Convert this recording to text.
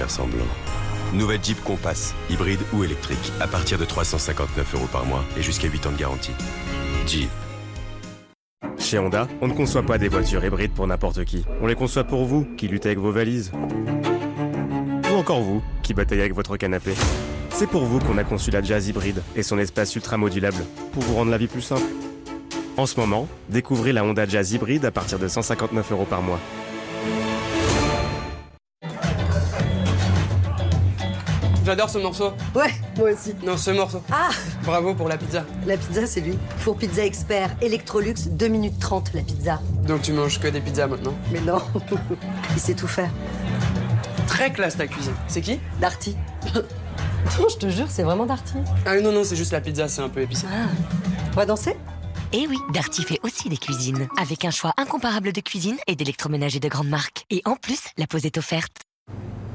faire semblant. Nouvelle Jeep Compass, hybride ou électrique, à partir de 359 € par mois et jusqu'à 8 ans de garantie. Jeep. Chez Honda, on ne conçoit pas des voitures hybrides pour n'importe qui. On les conçoit pour vous, qui luttez avec vos valises. Ou encore vous, qui bataillez avec votre canapé. C'est pour vous qu'on a conçu la Jazz hybride et son espace ultra modulable, pour vous rendre la vie plus simple. En ce moment, découvrez la Honda Jazz hybride à partir de 159 € par mois. J'adore ce morceau. Ouais, moi aussi. Non, ce morceau. Ah, Bravo pour la pizza. la pizza, c'est lui. Four Pizza Expert, Electrolux, 2 minutes 30 la pizza. Donc tu manges que des pizzas maintenant. Mais non, il sait tout faire. Très classe ta cuisine. C'est qui? Darty. Non, je te jure, c'est vraiment Darty. Ah non, non, c'est juste la pizza, c'est un peu épicé. Ah. On va danser? Et oui, Darty fait aussi des cuisines, avec un choix incomparable de cuisine et d'électroménager de grande marque. Et en plus, la pause est offerte.